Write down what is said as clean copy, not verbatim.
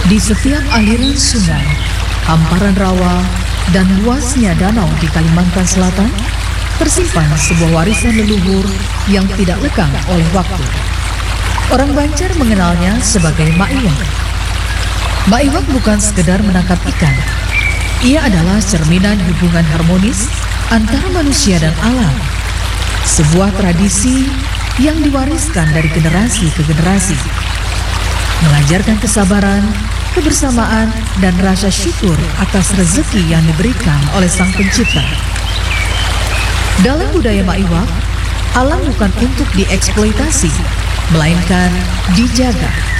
Di setiap aliran sungai, hamparan rawa, dan luasnya danau di Kalimantan Selatan, tersimpan sebuah warisan leluhur yang tidak lekang oleh waktu. Orang Banjar mengenalnya sebagai Mak Iwak. Mak Iwak bukan sekedar menangkap ikan. Ia adalah cerminan hubungan harmonis antara manusia dan alam. Sebuah tradisi yang diwariskan dari generasi ke generasi, mengajarkan kesabaran, kebersamaan, dan rasa syukur atas rezeki yang diberikan oleh Sang Pencipta. Dalam budaya Mak Iwak, alam bukan untuk dieksploitasi, melainkan dijaga.